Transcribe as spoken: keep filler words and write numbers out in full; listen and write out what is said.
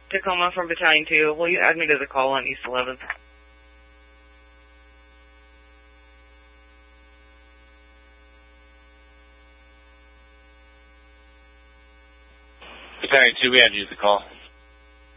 Tacoma from Battalion two. Will you add me to the call on East eleventh? Battalion two, we had you to the call.